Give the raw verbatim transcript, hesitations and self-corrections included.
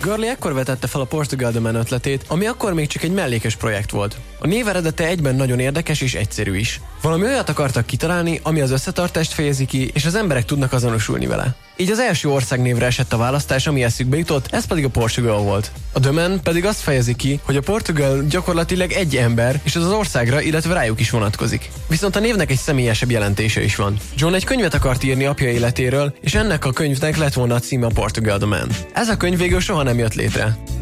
Gurley ekkor vetette fel a Portugal The Man ötletét, ami akkor még csak egy mellékes projekt volt. A név eredete egyben nagyon érdekes és egyszerű is. Valami olyat akartak kitalálni, ami az összetartást fejezi ki, és az emberek tudnak azonosulni vele. Így az első országnévre esett a választás, ami eszükbe jutott, ez pedig a Portugal volt. A The Man pedig azt fejezi ki, hogy a Portugal gyakorlatilag egy ember, és az az országra, illetve rájuk is vonatkozik. Viszont a névnek egy személyesebb jelentése is van. John egy könyvet akart írni apja életéről, és ennek a könyvnek lett volna a címe a Portugal The Man. Ez a könyv végül soha nem jött létre.